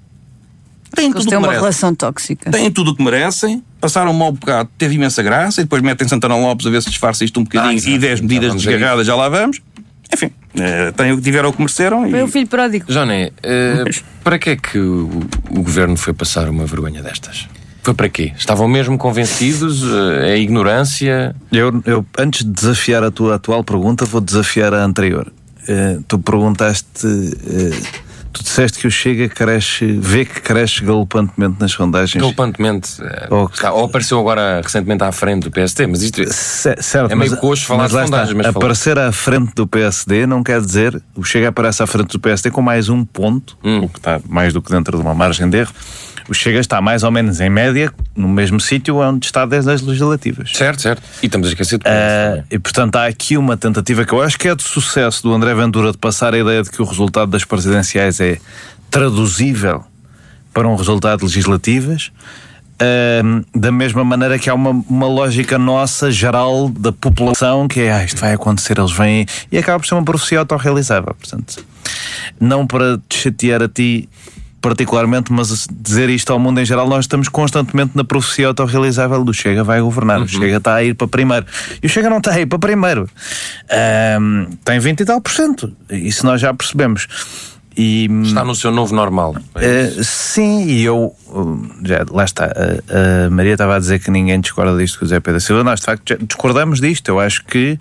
E: Tem tudo o que
C: têm uma
E: merecem.
C: relação tóxica.
E: Têm tudo o que merecem, passaram um mau bocado, teve imensa graça, e depois metem Santana Lopes a ver se disfarça isto um bocadinho, ah, e dez medidas desgarradas, já lá vamos. Enfim, uh, têm o que tiveram o que mereceram.
C: Foi
E: e...
C: o filho pródigo.
B: Joné, uh, Mas... para que é que o, o governo foi passar uma vergonha destas? Foi para quê? Estavam mesmo convencidos? Uh, é ignorância?
D: Eu, eu, antes de desafiar a tua atual pergunta, vou desafiar a anterior. Uh, tu perguntaste... Uh, Tu disseste que o Chega cresce, vê que cresce galopantemente nas sondagens.
B: Galopantemente. Ou, ou apareceu agora recentemente à frente do P S D, mas isto
D: C- certo,
B: é meio
D: mas,
B: coxo falar
D: mas
B: de sondagens.
D: Está,
B: mas
D: aparecer à frente do P S D não quer dizer. O Chega aparece à frente do P S D com mais um ponto, hum. o que está mais do que dentro de uma margem de erro. O Chega está mais ou menos em média no mesmo sítio onde está desde as legislativas.
B: Certo, certo. E estamos a esquecer de
D: uh, E portanto há aqui uma tentativa que eu acho que é de sucesso do André Ventura de passar a ideia de que o resultado das presidenciais é traduzível para um resultado de legislativas, uh, da mesma maneira que há uma, uma lógica nossa, geral, da população, que é, ah, isto vai acontecer, eles vêm, e acaba por ser uma profecia autorrealizável. Portanto, não para te chatear a ti particularmente, mas dizer isto ao mundo em geral, nós estamos constantemente na profecia autorrealizável do Chega vai governar, uhum. O Chega está a ir para primeiro, e o Chega não está a ir para primeiro, um, tem vinte e tal por cento, isso nós já percebemos. E,
B: está no seu novo normal. É
D: uh, sim, e eu já, lá está, a, a Maria estava a dizer que ninguém discorda disto com o Zé Pedro Silva. Nós de facto já discordamos disto. Eu acho que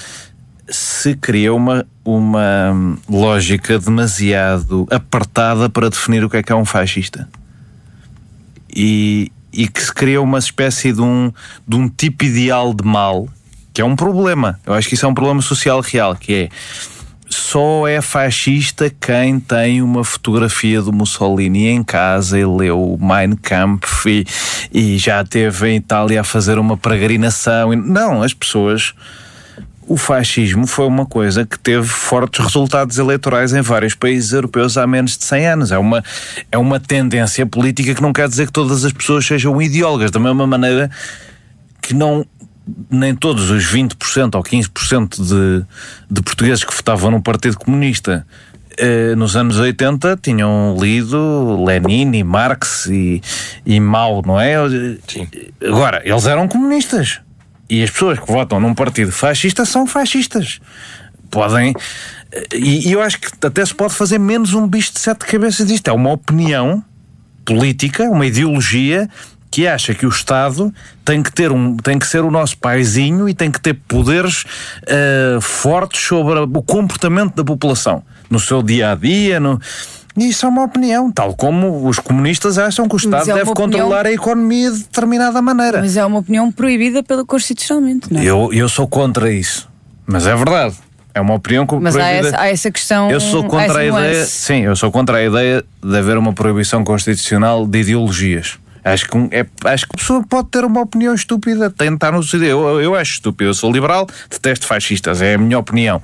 D: se cria uma, uma lógica demasiado apertada para definir o que é que é um fascista, e, e que se cria uma espécie de um, de um tipo ideal de mal, que é um problema. Eu acho que isso é um problema social real, que é: só é fascista quem tem uma fotografia do Mussolini em casa e leu o Mein Kampf e, e já esteve em Itália a fazer uma peregrinação. Não, as pessoas... O fascismo foi uma coisa que teve fortes resultados eleitorais em vários países europeus há menos de cem anos. É uma, é uma tendência política que não quer dizer que todas as pessoas sejam ideólogas, da mesma maneira que não... nem todos os vinte por cento ou quinze por cento de, de portugueses que votavam no Partido Comunista eh, nos anos oitenta tinham lido Lenin e Marx e, e Mao, não é?
B: Sim.
D: Agora, eles eram comunistas. E as pessoas que votam num partido fascista são fascistas. Podem... E, e eu acho que até se pode fazer menos um bicho de sete cabeças disto. É uma opinião política, uma ideologia que acha que o Estado tem que ter um, tem que ser o nosso paizinho e tem que ter poderes uh, fortes sobre o comportamento da população no seu dia-a-dia. No... E isso é uma opinião, tal como os comunistas acham que o Estado é deve opinião... controlar a economia de determinada maneira.
C: Mas é uma opinião proibida pelo constitucionalmente, não é?
D: Eu, eu sou contra isso, mas é verdade. É uma opinião proibida.
C: Mas há essa, há essa questão.
D: Eu sou contra a ideia.
C: Nuance.
D: Sim, eu sou contra a ideia de haver uma proibição constitucional de ideologias. Acho que, é, acho que a pessoa pode ter uma opinião estúpida, tentar no seu... Eu, eu acho estúpido, eu sou liberal, detesto fascistas, é a minha opinião.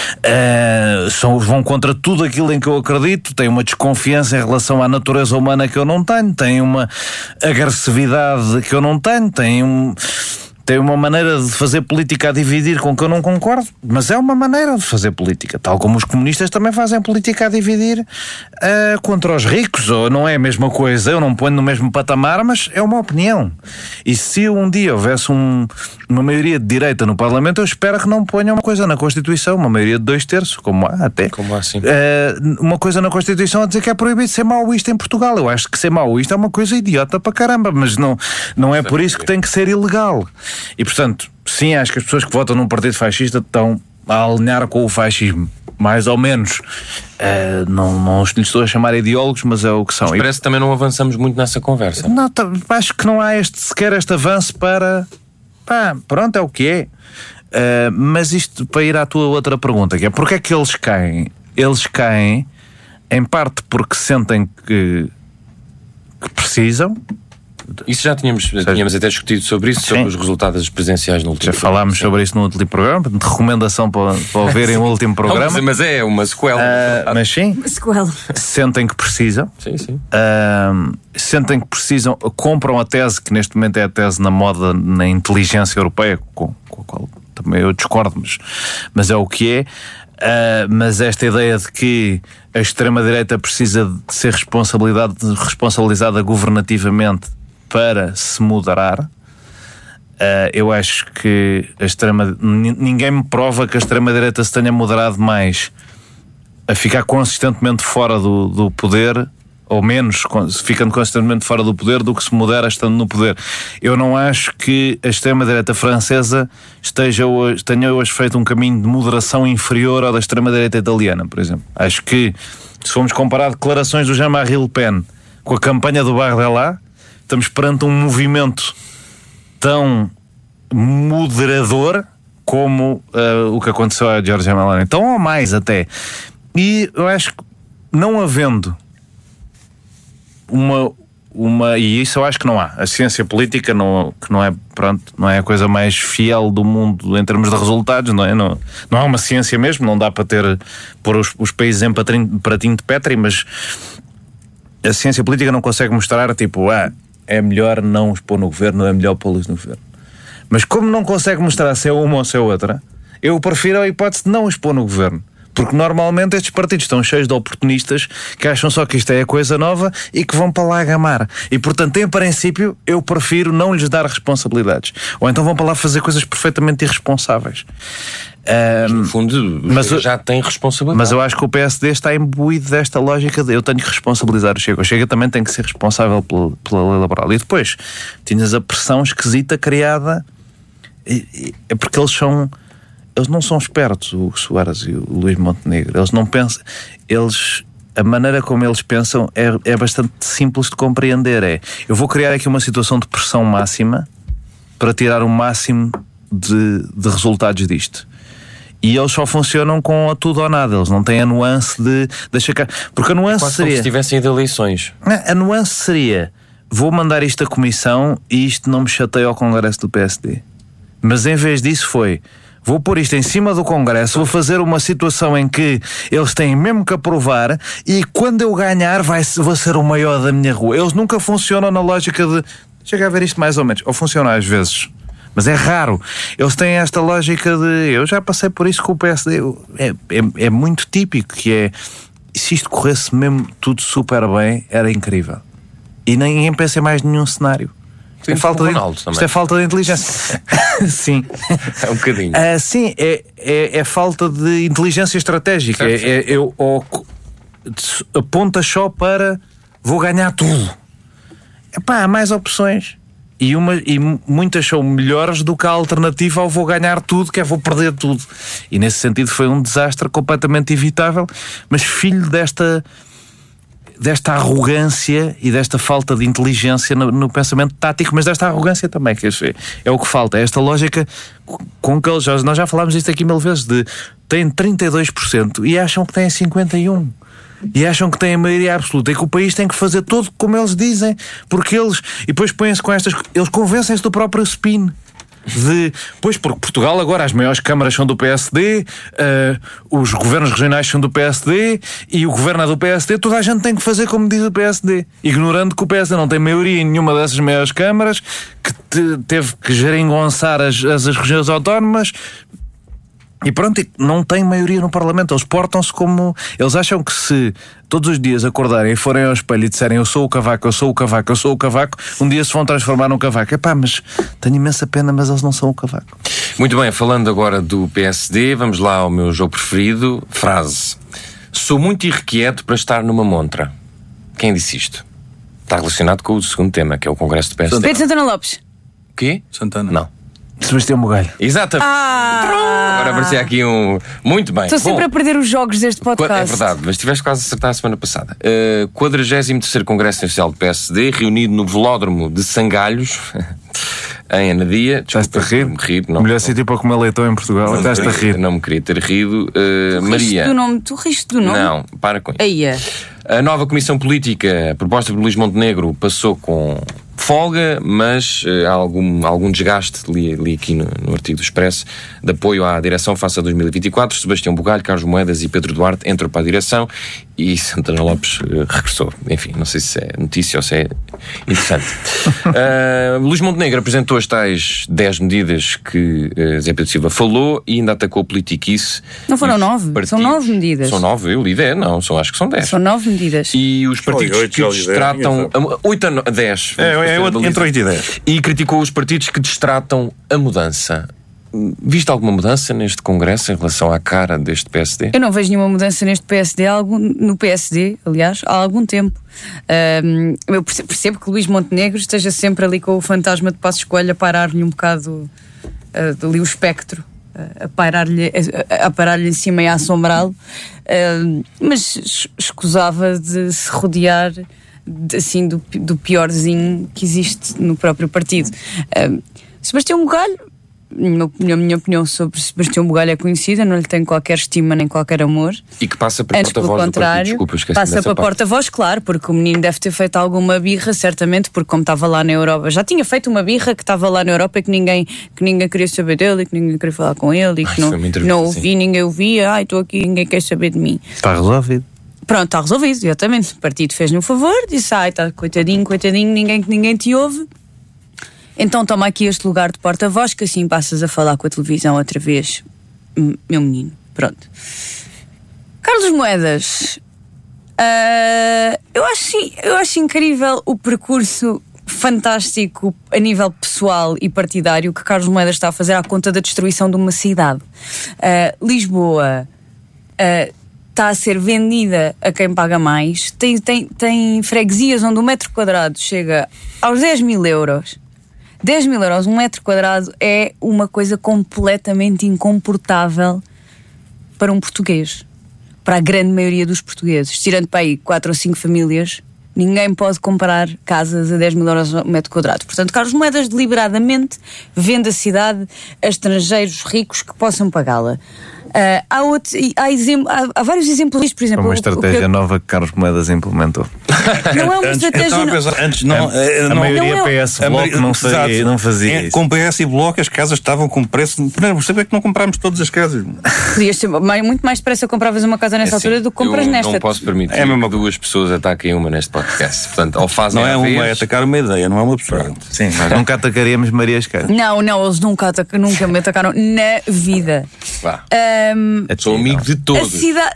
D: Uh, são, vão contra tudo aquilo em que eu acredito, têm uma desconfiança em relação à natureza humana que eu não tenho, têm uma agressividade que eu não tenho, têm um... Tem uma maneira de fazer política a dividir com que eu não concordo, mas é uma maneira de fazer política, tal como os comunistas também fazem política a dividir uh, contra os ricos, ou não é a mesma coisa, eu não ponho no mesmo patamar, mas é uma opinião. E se um dia houvesse um, uma maioria de direita no Parlamento, eu espero que não ponham uma coisa na Constituição, uma maioria de dois terços, como há até.
B: Como há, sim.
D: Uh, uma coisa na Constituição a dizer que é proibido ser maoísta em Portugal. Eu acho que ser maoísta é uma coisa idiota para caramba, mas não, não é por isso que tem que ser ilegal. E portanto, sim, acho que as pessoas que votam num partido fascista estão a alinhar com o fascismo. Mais ou menos. Uh, não, não lhes estou a chamar ideólogos, mas é o que são.
B: Mas parece que também não avançamos muito nessa conversa.
D: Não, tá, acho que não há este, sequer este avanço para... Pá, pronto, é o que é. Uh, mas isto para ir à tua outra pergunta, que é porque é que eles caem? Eles caem, em parte porque sentem que, que precisam.
B: Isso já tínhamos, seja, tínhamos até discutido sobre isso, sim, sobre os resultados das presidenciais no último
D: já programa. Já falámos sim. sobre isso no último programa, de recomendação para, para ouvirem o último programa.
B: Não, mas é uma sequela.
D: Uh, mas sim,
C: uma sequela.
D: Sentem que precisam.
B: Sim, sim.
D: Uh, sentem que precisam, compram a tese, que neste momento é a tese na moda na inteligência europeia, com, com a qual também eu discordo, mas, mas é o que é. Uh, mas esta ideia de que a extrema-direita precisa de ser responsabilidade, responsabilizada governativamente para se moderar, uh, eu acho que a extrema, ninguém me prova que a extrema-direita se tenha moderado mais a ficar consistentemente fora do, do poder, ou menos ficando consistentemente fora do poder, do que se modera estando no poder. Eu não acho que a extrema-direita francesa esteja hoje, tenha hoje feito um caminho de moderação inferior ao da extrema-direita italiana, por exemplo. Acho que, se formos comparar declarações do Jean-Marie Le Pen com a campanha do Bardella, estamos perante um movimento tão moderador como uh, o que aconteceu a Giorgia Meloni. Então, ou mais até. E eu acho que, não havendo uma, uma... E isso eu acho que não há. A ciência política, não, que não é, pronto, não é a coisa mais fiel do mundo em termos de resultados, não é? Não, não há uma ciência mesmo, não dá para ter pôr os, os países em pratinho, pratinho de Petri, mas a ciência política não consegue mostrar, tipo, ah, é melhor não os pôr no governo, é melhor pô-los no governo. Mas como não consegue mostrar se é uma ou se é outra, eu prefiro a hipótese de não os pôr no governo. Porque normalmente estes partidos estão cheios de oportunistas que acham só que isto é a coisa nova e que vão para lá gamar. E portanto, em princípio, eu prefiro não lhes dar responsabilidades. Ou então vão para lá fazer coisas perfeitamente irresponsáveis.
B: Mas, no fundo, mas já tem responsabilidade.
D: Mas eu acho que o P S D está imbuído desta lógica de eu tenho que responsabilizar o Chega. O Chega também tem que ser responsável pela, pela lei laboral. E depois, tinhas a pressão esquisita criada. É porque eles são... Eles não são espertos, o Soares e o Luís Montenegro. Eles não pensam... Eles... A maneira como eles pensam é, é bastante simples de compreender. É, eu vou criar aqui uma situação de pressão máxima para tirar o máximo de, de resultados disto. E eles só funcionam com a tudo ou nada. Eles não têm a nuance de... Deixa cá, porque a nuance
B: quase
D: seria...
B: como se tivessem ido a eleições.
D: A nuance seria... Vou mandar isto à Comissão e isto não me chateia ao Congresso do P S D. Mas em vez disso foi... Vou pôr isto em cima do Congresso, vou fazer uma situação em que eles têm mesmo que aprovar e quando eu ganhar vai, vou ser o maior da minha rua. Eles nunca funcionam na lógica de... Chega a ver isto mais ou menos. Ou funciona às vezes, mas é raro. Eles têm esta lógica de... Eu já passei por isso com o P S D. É, é, é muito típico que é... Se isto corresse mesmo tudo super bem, era incrível. E ninguém pensa em mais nenhum cenário. É falta de, isto é falta de inteligência. Sim.
B: É um bocadinho.
D: Uh, sim, é, é, é falta de inteligência estratégica. Certo, é, é, eu, ou, aponta só para vou ganhar tudo. Epá, há mais opções. E, uma, e muitas são melhores do que a alternativa ao vou ganhar tudo, que é vou perder tudo. E nesse sentido foi um desastre completamente evitável, mas filho desta... desta arrogância e desta falta de inteligência no, no pensamento tático, mas desta arrogância também, que é, é o que falta, é esta lógica com que eles, nós já falámos disto aqui mil vezes, de têm trinta e dois por cento e acham que têm cinquenta e um por cento e acham que têm a maioria absoluta e que o país tem que fazer tudo como eles dizem, porque eles, e depois põem-se com estas, eles convencem-se do próprio spin. De, pois, porque Portugal agora as maiores câmaras são do P S D, uh, os governos regionais são do P S D e o governo é do P S D, toda a gente tem que fazer como diz o P S D, ignorando que o P S D não tem maioria em nenhuma dessas maiores câmaras, que te, teve que geringonçar as, as, as regiões autónomas. E pronto, não tem maioria no Parlamento. Eles portam-se como... Eles acham que se todos os dias acordarem e forem ao espelho e disserem eu sou o Cavaco, eu sou o Cavaco, eu sou o Cavaco, um dia se vão transformar num Cavaco. Epá, mas tenho imensa pena, mas eles não são o Cavaco.
B: Muito bem, falando agora do P S D, vamos lá ao meu jogo preferido. Frase: sou muito irrequieto para estar numa montra. Quem disse isto? Está relacionado com o segundo tema, que é o Congresso do P S D.
C: Pedro Santana Lopes.
B: O quê?
E: Santana.
B: Não.
D: Sebastião Bugalho.
B: Exatamente.
C: Ah!
B: Agora aparecia aqui um. Muito bem.
C: Estou sempre
B: Bom,
C: a perder os jogos deste podcast.
B: É verdade, mas tiveste quase a acertar a semana passada. Uh, quadragésimo terceiro Congresso Nacional do P S D, reunido no velódromo de Sangalhos, em Anadia.
D: Estás-te a rir?
B: rir não,
D: Melhor
B: não,
D: sítio para comer leitão em Portugal.
B: não,
D: Estás-te a rir.
B: Não me queria ter rido. Uh,
C: Tu
B: Maria.
C: riste do nome, tu riste do nome?
B: Não, para com isso.
C: Aí é.
B: A nova Comissão Política, proposta por Luís Montenegro, passou com folga, mas uh, há algum, algum desgaste, li, li aqui no, no artigo do Expresso, de apoio à direção face a dois mil e vinte e quatro. Sebastião Bugalho, Carlos Moedas e Pedro Duarte entram para a direção e Santana Lopes uh, regressou. Enfim, não sei se é notícia ou se é interessante. uh, Luís Montenegro apresentou as tais dez medidas que uh, Zé Pedro Silva falou e ainda atacou a politiquice.
C: Não foram
B: Os
C: nove?
B: partidos-
C: São nove medidas.
B: São nove, eu li dez, não, são, acho que são dez.
C: São nove medidas.
B: E os partidos
E: oito,
B: que
E: já li dez,
B: destratam.
E: ninguém
B: oito a dez.
E: É, é, entre oito e dez.
B: E criticou os partidos que destratam a mudança. Viste alguma mudança neste Congresso em relação à cara deste P S D?
C: Eu não vejo nenhuma mudança neste P S D, há algum, no P S D, aliás, há algum tempo. Ahm, eu percebo, percebo que Luís Montenegro esteja sempre ali com o fantasma de Passos Coelho a pairar-lhe um bocado uh, ali o espectro, uh, a pairar-lhe a, a pairar-lhe em cima e a assombrá-lo, uh, mas es- escusava de se rodear de, assim do, do piorzinho que existe no próprio partido. Uh, Sebastião Bugalho, a minha opinião sobre Sebastião Bugalho é conhecida, não lhe tenho qualquer estima nem qualquer amor.
B: E que passa para
C: Antes, pelo
B: porta-voz do partido.
C: contrário,
B: Desculpa, esqueci
C: passa
B: dessa
C: para
B: parte.
C: porta-voz, claro, porque o menino deve ter feito alguma birra, certamente, porque como estava lá na Europa, já tinha feito uma birra que estava lá na Europa e que ninguém, que ninguém queria saber dele, e que ninguém queria falar com ele, e que
B: Ai,
C: não,
B: foi uma entrevista
C: não ouvi,
B: assim.
C: ninguém ouvia, ai, estou aqui, ninguém quer saber de mim.
D: Está resolvido.
C: Pronto, está resolvido, exatamente. O partido fez-lhe um favor, disse, ai, está coitadinho, coitadinho, ninguém, ninguém te ouve. Então toma aqui este lugar de porta-voz, que assim passas a falar com a televisão outra vez, meu menino. Pronto. Carlos Moedas, uh, eu, acho, eu acho incrível o percurso fantástico a nível pessoal e partidário que Carlos Moedas está a fazer à conta da destruição de uma cidade. Uh, Lisboa uh, está a ser vendida a quem paga mais, tem, tem, tem freguesias onde o metro quadrado chega aos dez mil euros. dez mil euros, um metro quadrado, é uma coisa completamente incomportável para um português. Para a grande maioria dos portugueses. Tirando para aí quatro ou cinco famílias, ninguém pode comprar casas a dez mil euros ao metro quadrado. Portanto, Carlos Moedas deliberadamente vende a cidade a estrangeiros ricos que possam pagá-la. Uh, há, outro, há, exemplo, há, há vários exemplos disto, por exemplo.
D: Uma
C: o- o
D: estratégia
C: que eu-
D: nova que Carlos Moedas implementou.
C: Não é uma
E: Antes, eu
C: estratégia.
E: estava a
C: não-
E: pensar, antes não, eh,
D: A
E: não-
D: maioria
C: não é-
D: P S
E: a
D: Bloco
E: maioria-
D: não fazia,
E: Exato.
D: não fazia
E: É,
D: isso.
E: com P S e Bloco as casas estavam com preço. Primeiro, saber que não comprámos todas as casas.
C: Podias ter, mais- muito mais depressa compravas uma casa nessa
B: É assim,
C: altura do que compras
B: eu
C: nesta.
B: não posso permitir
E: É a mesma
B: que duas pessoas ataquem uma neste podcast. Portanto, ou fazem
E: Não é
B: à
E: uma, é
B: vez,
E: atacar uma ideia, não é uma pessoa.
D: Sim, nós nunca atacaríamos Maria Esquerda.
C: Não, não, eles nunca, ataca- nunca me atacaram na vida.
B: vá.
C: Ahm,
B: Sou amigo de
C: a
B: todos.
C: cidade.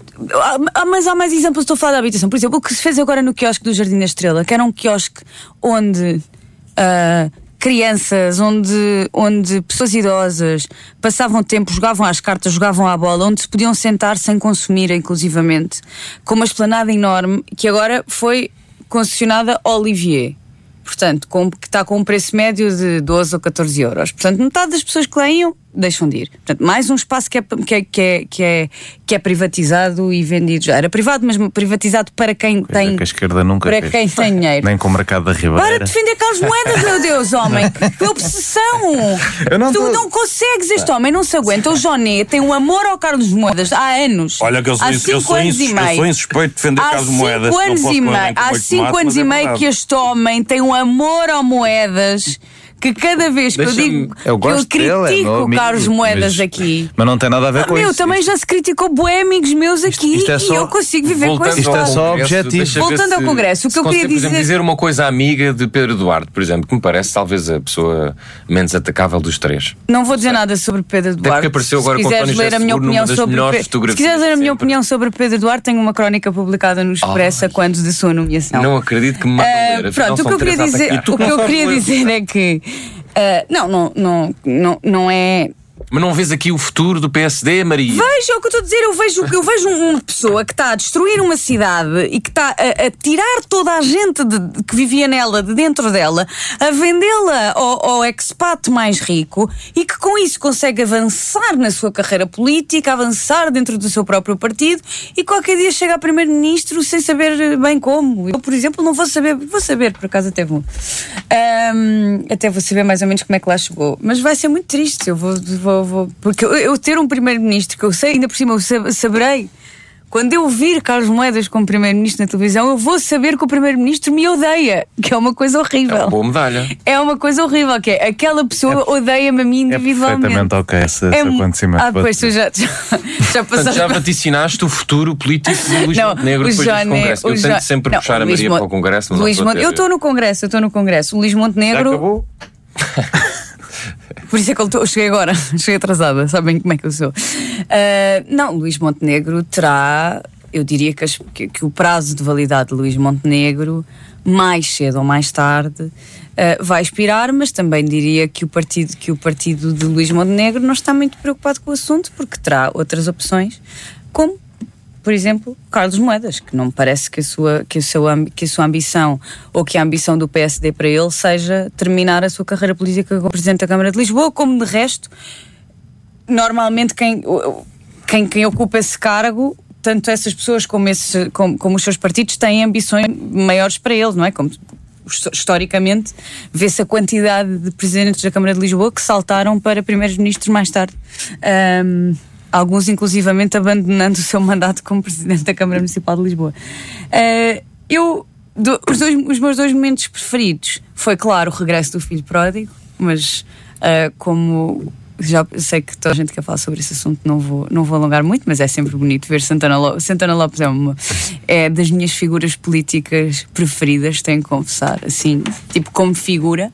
C: Há, mas há mais exemplos, estou a falar da habitação. Por exemplo, o que se fez agora no quiosque do Jardim da Estrela, que era um quiosque onde ah, crianças, onde, onde pessoas idosas passavam tempo, jogavam às cartas, jogavam à bola, onde se podiam sentar sem consumir, inclusivamente, com uma esplanada enorme, que agora foi concessionada ao Olivier. Portanto, com, que está com um preço médio de doze ou catorze euros. Portanto, metade das pessoas que lá iam deixam de ir. Portanto, mais um espaço que é, que é, que é, que é, que é privatizado e vendido. Já era privado, mas privatizado para quem
D: Coisa
C: tem.
D: que a esquerda nunca
C: para
D: fez.
C: quem tem dinheiro.
D: Nem com o mercado da
C: Para
D: Ribeira.
C: de defender Carlos Moedas, meu Deus, homem! Que obsessão!
D: Eu não
C: tu
D: tô-
C: não consegues, este homem não se aguenta. O Joné tem um amor ao Carlos Moedas há anos.
E: Olha que eu sou,
C: há
E: eu
C: cinco
E: sou,
C: anos e
E: insus- eu
C: meio.
E: sou insuspeito de defender
C: Há
E: Carlos
C: cinco
E: Moedas. não
C: anos
E: posso
C: e
E: comer
C: meio,
E: nem com
C: há
E: muito
C: cinco
E: tomate,
C: anos
E: mas
C: e
E: é
C: meio
E: verdade.
C: que este homem tem um amor ao Moedas, que cada vez que eu
B: Deixa-me-
C: digo
D: Eu
C: que eu
D: gosto dele, é meu
C: critico o
D: amigo,
C: Carlos Moedas
D: mas-
C: aqui.
D: Mas não tem nada a ver com
C: Meu,
D: isso.
C: também
D: Isto-
C: já se criticou bué amigos meus aqui
D: isto é
C: e
D: só-
C: eu consigo viver com
B: Voltando
C: esse
D: Isto é
B: ao
C: lado.
D: só
B: Congresso,
D: objetivo.
B: deixa ver
C: Voltando ao
B: se-
C: Congresso, o que
B: se
C: eu queria
B: consigo, por exemplo,
C: dizer-
B: dizer uma coisa amiga de Pedro Duarte, por exemplo, que me parece talvez a pessoa menos atacável dos três.
C: Não vou dizer nada sobre Pedro Duarte.
B: porque apareceu agora
C: se
B: com
C: quiseres
B: António
C: ler a
B: José
C: minha
B: Seguro
C: opinião
B: numa das
C: sobre
B: melhores
C: Pe- se
B: fotografias
C: quiseres ler a minha
B: sempre.
C: opinião sobre Pedro Duarte, tenho uma crónica publicada no Expresso
B: Ah.
C: a quando da sua nomeação.
B: Não acredito que me mandam
C: Ah,
B: ler, afinal
C: pronto, o que
B: são
C: eu queria
B: três a
C: dizer,
B: atacar.
C: o que eu queria dizer é que ah, não, não, não, não, não é.
B: Mas não vês aqui o futuro do P S D, Maria?
C: Vejo, é o que eu estou a dizer, eu vejo, eu vejo uma pessoa que está a destruir uma cidade e que está a, a tirar toda a gente de, de, que vivia nela, de dentro dela, a vendê-la ao, ao expat mais rico e que com isso consegue avançar na sua carreira política, avançar dentro do seu próprio partido e qualquer dia chega a primeiro-ministro sem saber bem como. Eu, por exemplo, não vou saber, vou saber, por acaso até vou. Um, até vou saber mais ou menos como é que lá chegou. Mas vai ser muito triste, eu vou... vou Vou, porque eu, eu ter um primeiro-ministro que eu sei, ainda por cima eu saberei, quando eu vir Carlos Moedas como primeiro-ministro na televisão, eu vou saber que o primeiro-ministro me odeia, que é uma coisa horrível.
B: É uma boa medalha.
C: É uma coisa horrível, que é aquela pessoa é, odeia-me a mim individualmente.
D: É perfeitamente ok esse, esse
C: é,
D: acontecimento.
C: Ah, depois tu já, já, já passaste.
B: Já vaticinaste o futuro político de Luís Montenegro depois
C: Johnny,
B: deste Congresso. Eu tento sempre
C: não,
B: puxar a
C: Luís
B: Maria
C: Mon...
B: para o Congresso.
C: Luís Mon... Eu estou no Congresso, eu estou no Congresso. O Luís Montenegro.
D: Já acabou?
C: Por isso é que eu cheguei agora, cheguei atrasada, sabem como é que eu sou. Uh, não, Luís Montenegro terá, eu diria que, as, que, que o prazo de validade de Luís Montenegro, mais cedo ou mais tarde, uh, vai expirar, mas também diria que o, partido, que o partido de Luís Montenegro não está muito preocupado com o assunto, porque terá outras opções, como, por exemplo, Carlos Moedas, que não me parece que a, sua, que, a sua, que a sua ambição ou que a ambição do P S D para ele seja terminar a sua carreira política como Presidente da Câmara de Lisboa, como de resto, normalmente quem, quem, quem ocupa esse cargo, tanto essas pessoas como, esse, como, como os seus partidos têm ambições maiores para ele, não é? Como historicamente vê-se a quantidade de Presidentes da Câmara de Lisboa que saltaram para Primeiros-Ministros mais tarde. Um, Alguns, inclusivamente, abandonando o seu mandato como Presidente da Câmara Municipal de Lisboa. Uh, eu, do, os, dois, os meus dois momentos preferidos foi, claro, o regresso do filho pródigo, mas uh, como já sei que toda a gente quer falar sobre esse assunto, não vou, não vou alongar muito, mas é sempre bonito ver Santana Lopes. Santana Lopes é, uma, é das minhas figuras políticas preferidas, tenho que confessar, assim, tipo, como figura.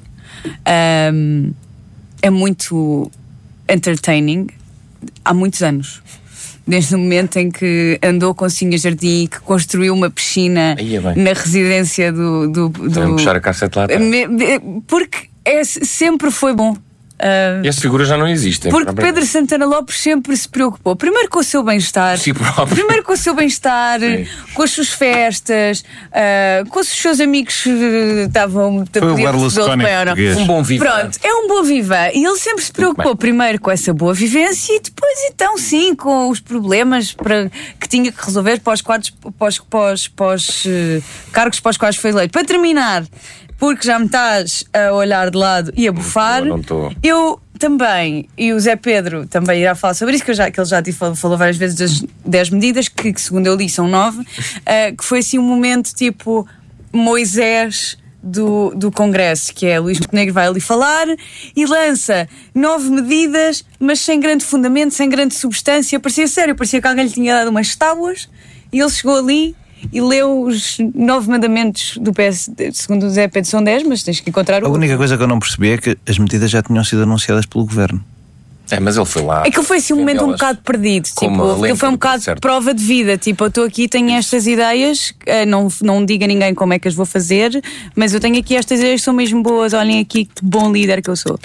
C: Um, é muito entertaining. Há muitos anos, desde o momento em que andou com Sinha Jardim, que construiu uma piscina
B: é
C: na residência do... do, do...
B: Também puxar a cassete lá atrás.
C: Porque é, sempre foi bom. Uh,
B: e as figuras já não existem.
C: Porque Pedro Santana Lopes sempre se preocupou, primeiro com o seu bem-estar,
B: si
C: primeiro com o seu bem-estar, com as suas festas, uh, com os seus amigos que estavam...
D: Foi o Berlusconi português.
B: Um bom viva.
C: Pronto, é um bom viva. E ele sempre se preocupou primeiro com essa boa vivência e depois então sim com os problemas para, que tinha que resolver para os, quadros, para os, para os, para os uh, cargos para os quais foi eleito. Para terminar, porque já me estás a olhar de lado e a bufar,
B: não estou.
C: Eu também, e o Zé Pedro também irá falar sobre isso, que, eu já, que ele já te falou, falou várias vezes das dez medidas, que, que segundo eu li são nove, uh, que foi assim um momento tipo Moisés do, do Congresso, que é Luís Montenegro vai ali falar e lança nove medidas, mas sem grande fundamento, sem grande substância, parecia sério, parecia que alguém lhe tinha dado umas tábuas e ele chegou ali e leu os nove mandamentos do P S D, segundo o Zé Pedro são dez, mas tens que encontrar o...
D: A única coisa que eu não percebi é que as medidas já tinham sido anunciadas pelo Governo.
B: É, mas ele foi lá.
C: É que foi assim um momento um bocado perdido, tipo, ele foi um bocado de prova de vida, tipo, eu estou aqui, tenho estas ideias, não, não diga a ninguém como é que as vou fazer, mas eu tenho aqui estas ideias que são mesmo boas, olhem aqui que bom líder que eu sou.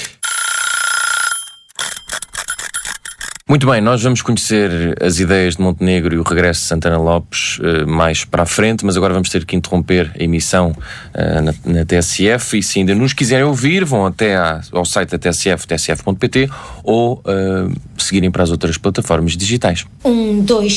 B: Muito bem, nós vamos conhecer as ideias de Montenegro e o regresso de Santana Lopes uh, mais para a frente, mas agora vamos ter que interromper a emissão uh, na, na T S F e se ainda nos quiserem ouvir, vão até à, ao site da T S F, t s f ponto p t ou uh, seguirem para as outras plataformas digitais.
A: Um, dois...